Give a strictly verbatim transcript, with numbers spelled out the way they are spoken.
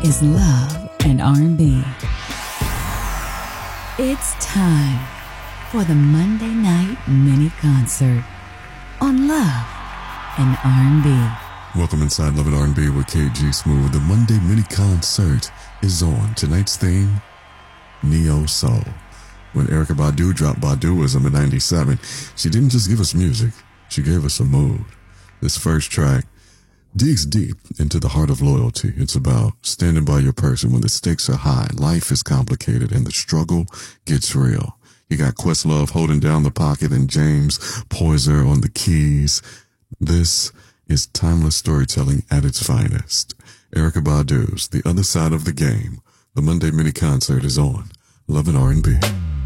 is love and R and B. It's time for the Monday Night Mini Concert on Love and R and B. Welcome inside Love and R and B with K G Smooth. The Monday Mini Concert is on. Tonight's theme, Neo Soul. When Erykah Badu dropped Baduism in ninety-seven, she didn't just give us music, she gave us a mood. This first track digs deep into the heart of loyalty. It's about standing by your person when the stakes are high, life is complicated, and the struggle gets real. You got Questlove holding down the pocket and James Poyser on the keys. This is timeless storytelling at its finest. Erykah Badu's The Other Side of the Game. The Monday Mini Concert is on Love and R and B.